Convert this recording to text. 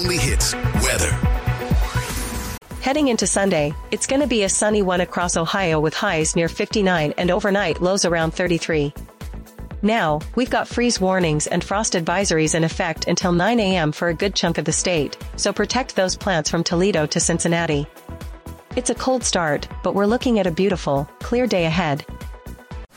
only hits weather. Heading into Sunday, it's going to be a sunny one across Ohio with highs near 59 and overnight lows around 33. Now, we've got freeze warnings and frost advisories in effect until 9 a.m. for a good chunk of the state, so protect those plants from Toledo to Cincinnati. It's a cold start, but we're looking at a beautiful, clear day ahead.